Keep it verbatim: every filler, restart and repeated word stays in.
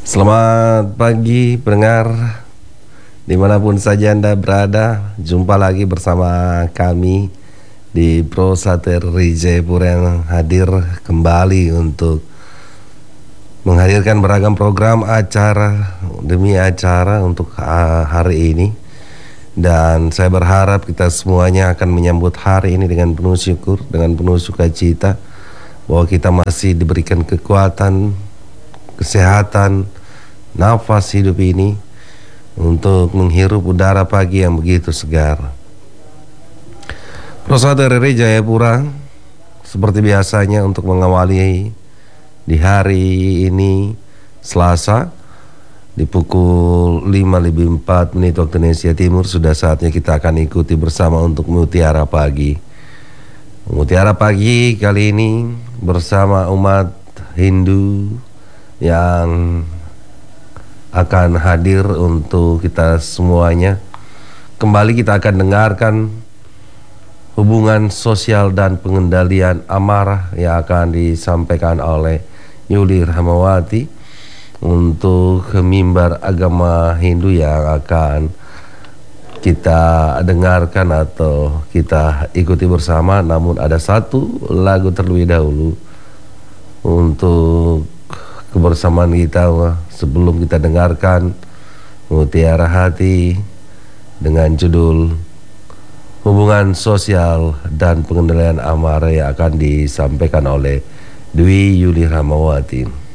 Selamat pagi pendengar dimanapun saja Anda berada. Jumpa lagi bersama kami di Pro Satir Jayapura yang hadir kembali untuk menghadirkan beragam program acara demi acara untuk hari ini. Dan saya berharap kita semuanya akan menyambut hari ini dengan penuh syukur, dengan penuh sukacita, bahwa kita masih diberikan kekuatan, kesehatan, nafas hidup ini untuk menghirup udara pagi yang begitu segar. Pro Satir Jayapura seperti biasanya untuk mengawali di hari ini Selasa di pukul lima lebih empat menit waktu Indonesia Timur. Sudah saatnya kita akan ikuti bersama untuk Mutiara Pagi. Mutiara Pagi kali ini bersama umat Hindu yang akan hadir untuk kita semuanya. Kembali kita akan dengarkan hubungan sosial dan pengendalian amarah yang akan disampaikan oleh Yuli Rahmawati untuk mimbar agama Hindu yang akan kita dengarkan atau kita ikuti bersama. Namun ada satu lagu terlebih dahulu untuk kebersamaan kita sebelum kita dengarkan Mutiara Hati dengan judul Hubungan Sosial dan Pengendalian Amarah yang akan disampaikan oleh Dwi Yuli Rahmawati.